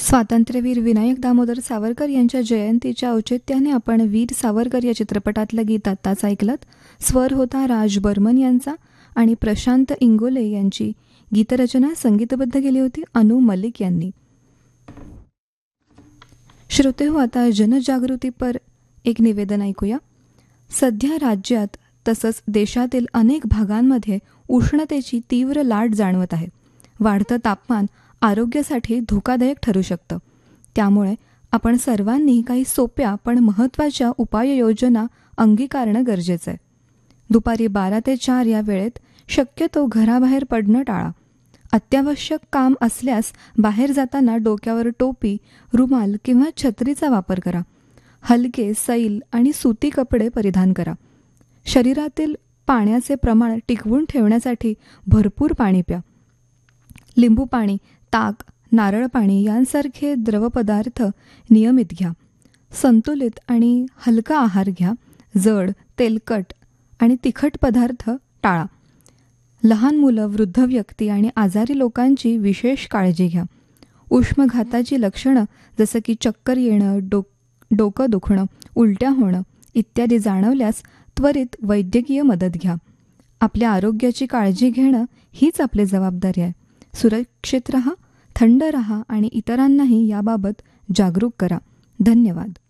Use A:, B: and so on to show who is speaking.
A: स्वातंत्र्यवीर विनायक दामोदर सावरकर यांच्या जयंतीच्या औचित्याने आपण वीर सावरकर या चित्रपटातलं गीत आत्ताच ऐकलत. स्वर होता राज बर्मन यांचा आणि प्रशांत इंगोले यांची गीतरचना संगीतबद्ध केली होती अनु मलिक यांनी. श्रोते हो, आता जनजागृतीपर एक निवेदन ऐकूया. सध्या राज्यात तसंच देशातील अनेक भागांमध्ये उष्णतेची तीव्र लाट जाणवत आहे. वाढतं तापमान आरोग्यासाठी धोकादायक ठरू शकतं. त्यामुळे आपण सर्वांनी काही सोप्या पण महत्त्वाच्या उपाययोजना अंगीकारणं गरजेचं आहे. दुपारी 12 ते 4 या वेळेत शक्यतो घराबाहेर पडणं टाळा. अत्यावश्यक काम असल्यास बाहेर जाताना डोक्यावर टोपी, रुमाल किंवा छत्रीचा वापर करा. हलके, सैल आणि सुती कपडे परिधान करा. शरीरातील पाण्याचे प्रमाण टिकवून ठेवण्यासाठी भरपूर पाणी प्या. लिंबू पाणी, ताक, नारळ पाणी यांसारखे द्रवपदार्थ नियमित घ्या. संतुलित आणि हलका आहार घ्या. जड, तेलकट आणि तिखट पदार्थ टाळा. लहान मुलं, वृद्ध व्यक्ती आणि आजारी लोकांची विशेष काळजी घ्या. उष्माघाताची लक्षणं जसं की चक्कर येणं, डोकं दुखणं, उलट्या होणं इत्यादी जाणवल्यास त्वरित वैद्यकीय मदत घ्या. आपल्या आरोग्याची काळजी घेणं हीच आपली जबाबदारी आहे. सुरक्षित रहा, थंड रहा आणि इतरांनाही याबाबत जागरूक करा. धन्यवाद.